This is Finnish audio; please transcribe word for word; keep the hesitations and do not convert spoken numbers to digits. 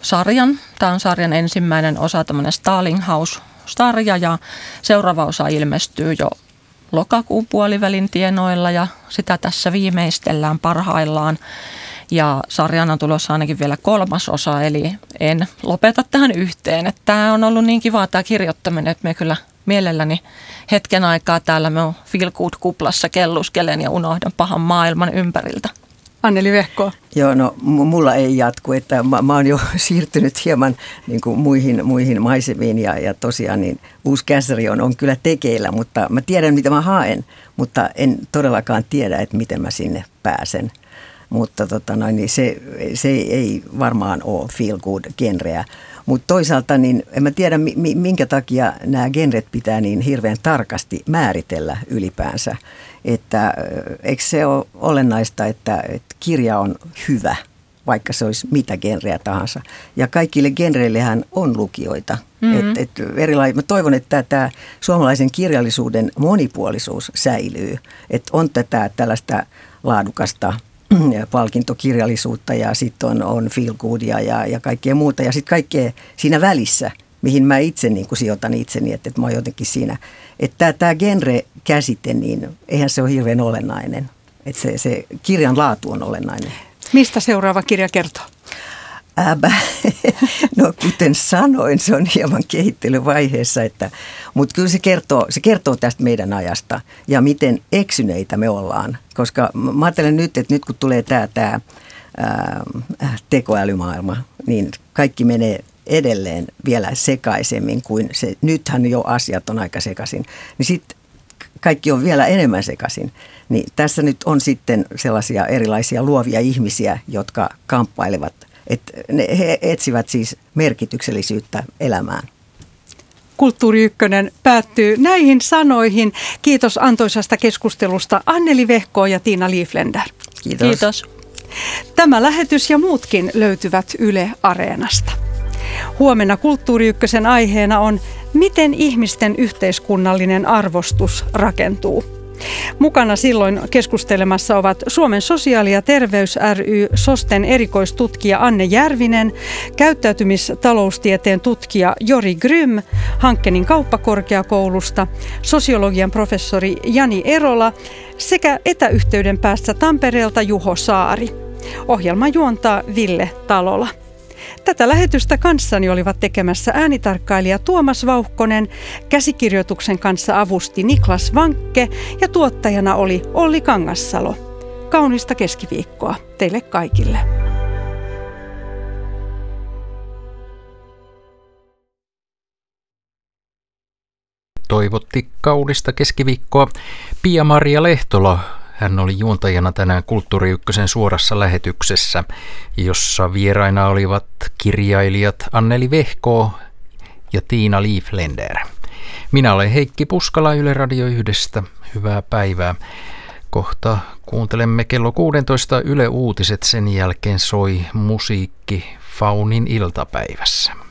sarjan. Tämä on sarjan ensimmäinen osa, tämmöinen Stalinghaus-sarja, ja seuraava osa ilmestyy jo lokakuun puolivälin tienoilla ja sitä tässä viimeistellään parhaillaan. Ja sarjana on tulossa ainakin vielä kolmas osa, eli en lopeta tähän yhteen. Että tämä on ollut niin kivaa tämä kirjoittaminen, että me kyllä mielelläni hetken aikaa täällä me on feel good -kuplassa kelluskelen ja unohdan pahan maailman ympäriltä. Anneli Vehko. Joo, no mulla ei jatku, että mä, mä oon jo siirtynyt hieman niin kuin muihin, muihin maisemiin ja, ja tosiaan niin uusi kässäri on, on kyllä tekeillä, mutta mä tiedän mitä mä haen, mutta en todellakaan tiedä, että miten mä sinne pääsen. Mutta tota noin, niin se, se ei varmaan ole feel good -genreä. Mutta toisaalta niin en mä tiedä, minkä takia nämä genret pitää niin hirveän tarkasti määritellä ylipäänsä. Että eikö se ole olennaista, että, että kirja on hyvä, vaikka se olisi mitä genreä tahansa. Ja kaikille genreillehän on lukijoita. Mm-hmm. Et, et erilai- mä toivon, että tämä suomalaisen kirjallisuuden monipuolisuus säilyy. Että on tätä tällaista laadukasta palkintokirjallisuutta ja sitten on, on feel goodia ja, ja kaikkea muuta. Ja sitten kaikkea siinä välissä, mihin mä itse niin kuin sijoitan itseni, että, että mä oon jotenkin siinä. Että tämä genre-käsite, niin eihän se ole hirveän olennainen. Että se, se kirjan laatu on olennainen. Mistä seuraava kirja kertoo? Äbä. No kuten sanoin, se on hieman kehittelyvaiheessa, että, mutta kyllä se kertoo, se kertoo tästä meidän ajasta ja miten eksyneitä me ollaan. Koska mä ajattelen nyt, että nyt kun tulee tämä, tämä ää, tekoälymaailma, niin kaikki menee edelleen vielä sekaisemmin kuin se. Nythän jo asiat on aika sekaisin, niin sitten kaikki on vielä enemmän sekaisin. Niin tässä nyt on sitten sellaisia erilaisia luovia ihmisiä, jotka kamppailevat. Että he etsivät siis merkityksellisyyttä elämään. Kulttuuri Ykkönen päättyy näihin sanoihin. Kiitos antoisasta keskustelusta Anneli Vehko ja Tiina Liiflender. Kiitos. Kiitos. Tämä lähetys ja muutkin löytyvät Yle Areenasta. Huomenna Kulttuuri Ykkösen aiheena on, miten ihmisten yhteiskunnallinen arvostus rakentuu. Mukana silloin keskustelemassa ovat Suomen sosiaali- ja terveys ry SOSTEn erikoistutkija Anne Järvinen, käyttäytymistaloustieteen tutkija Jori Grym Hankkenin kauppakorkeakoulusta, sosiologian professori Jani Erola sekä etäyhteyden päässä Tampereelta Juho Saari. Ohjelma juontaa Ville Talola. Tätä lähetystä kanssani olivat tekemässä äänitarkkailija Tuomas Vauhkonen, käsikirjoituksen kanssa avusti Niklas Vankke ja tuottajana oli Olli Kangassalo. Kaunista keskiviikkoa teille kaikille. Toivotti kaunista keskiviikkoa Pia-Maria Lehtola. Hän oli juontajana tänään Kulttuuri Ykkösen suorassa lähetyksessä, jossa vieraina olivat kirjailijat Anneli Vehko ja Tiina Liiflender. Minä olen Heikki Puskala Yle Radio yhdestä. Hyvää päivää. Kohta kuuntelemme kello kuusitoista Yle Uutiset, sen jälkeen soi musiikki Faunin iltapäivässä.